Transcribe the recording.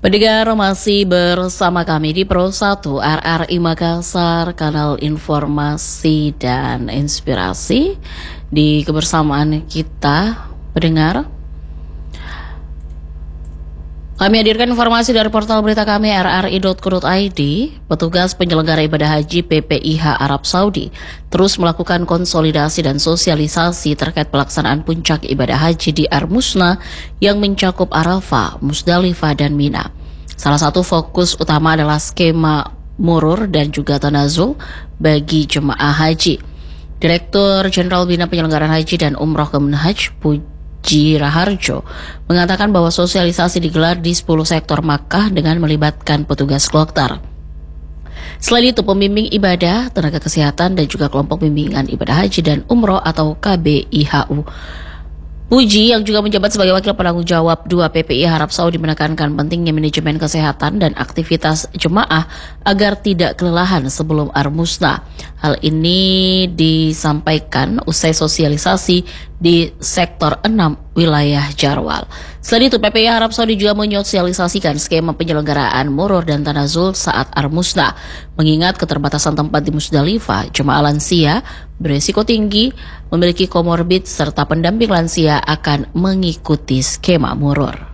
Pendengar masih bersama kami di Pro 1 RRI Makassar, kanal informasi dan inspirasi. Di kebersamaan kita, pendengar, kami hadirkan informasi dari portal berita kami rri.co.id. Petugas penyelenggara ibadah haji PPIH Arab Saudi terus melakukan konsolidasi dan sosialisasi terkait pelaksanaan puncak ibadah haji di Armusna yang mencakup Arafah, Musdalifah, dan Mina. Salah satu fokus utama adalah skema murur dan juga tanazul bagi jemaah haji. Direktur Jenderal Bina Penyelenggaraan Haji dan Umroh Kemenhaj Puji Raharjo mengatakan bahwa sosialisasi digelar di 10 sektor Makkah dengan melibatkan petugas kloter. Selain itu, pembimbing ibadah, tenaga kesehatan, dan juga kelompok bimbingan ibadah haji dan umroh atau KBIHU. Puji yang juga menjabat sebagai wakil penanggung jawab 2 PPI Arab Saudi menekankan pentingnya manajemen kesehatan dan aktivitas jemaah agar tidak kelelahan sebelum Armusna. Hal ini disampaikan usai sosialisasi di sektor 6 wilayah Jarwal. Selain itu, PPI Arab Saudi juga menyosialisasikan skema penyelenggaraan murur dan tanazul saat Armusna. Mengingat keterbatasan tempat di Musdalifah, jemaah lansia beresiko tinggi, memiliki komorbid, serta pendamping lansia akan mengikuti skema murur.